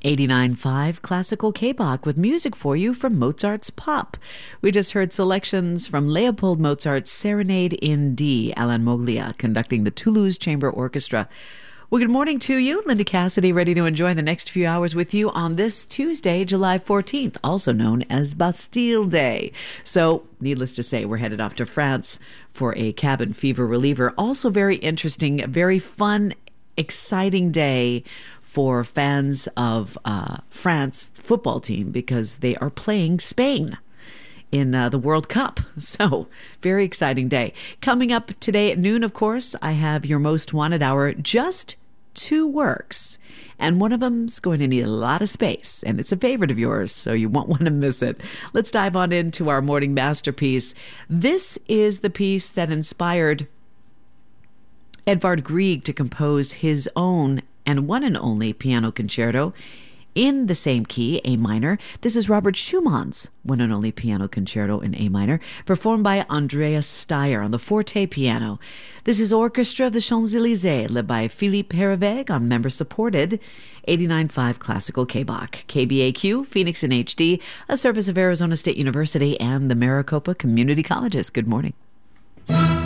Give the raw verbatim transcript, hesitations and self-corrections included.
eighty-nine point five Classical K-Bach with music for you from Mozart's Pop. We just heard selections from Leopold Mozart's Serenade in D, Alan Moglia conducting the Toulouse Chamber Orchestra. Well, good morning to you. Linda Cassidy, ready to enjoy the next few hours with you on this Tuesday, July fourteenth, also known as Bastille Day. So, needless to say, we're headed off to France for a cabin fever reliever. Also very interesting, very fun, exciting day for fans of uh, France football team because they are playing Spain in uh, the World Cup. So, very exciting day. Coming up today at noon, of course, I have your most wanted hour, just two works. And one of them's going to need a lot of space, and it's a favorite of yours, so you won't want to miss it. Let's dive on into our morning masterpiece. This is the piece that inspired Edvard Grieg to compose his own and one and only piano concerto in the same key, A minor. This is Robert Schumann's one and only piano concerto in A minor, performed by Andreas Steyer on the forte piano. This is Orchestra of the Champs-Élysées, led by Philippe Herreweghe on member-supported eighty-nine point five Classical K-Bach. K B A Q, Phoenix in H D, a service of Arizona State University and the Maricopa Community Colleges. Good morning.